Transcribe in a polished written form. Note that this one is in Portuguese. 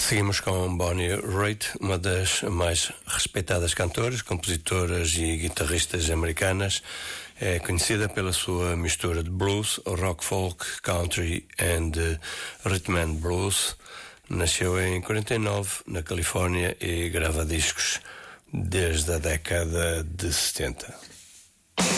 Seguimos com Bonnie Raitt, uma das mais respeitadas cantoras, compositoras e guitarristas americanas. É conhecida pela sua mistura de blues, rock folk, country and rhythm and blues. Nasceu em 49 na Califórnia e grava discos desde a década de 70.